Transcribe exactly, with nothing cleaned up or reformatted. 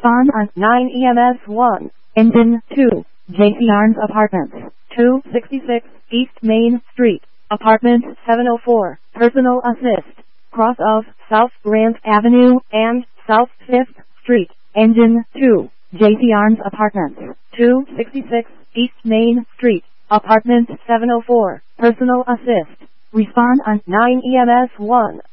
Respond on nine E M S one. Engine two. J C Arns Apartments. two sixty-six East Main Street, Apartment seven oh four. Personal assist. Cross of South Grant Avenue and South fifth Street. Engine two. J C Arns Apartments. two sixty-six East Main Street, Apartment seven oh four. Personal assist. Respond on nine E M S one.